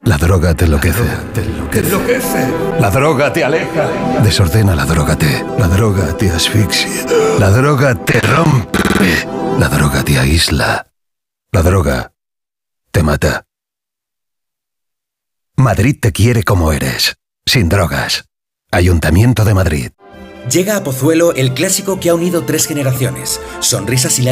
La droga te enloquece. La droga te aleja. Desordena la droga te. La droga te asfixia. La droga te rompe. La droga te aísla. La droga te mata. Madrid te quiere como eres. Sin drogas. Ayuntamiento de Madrid. Llega a Pozuelo el clásico que ha unido 3 generaciones. Sonrisas y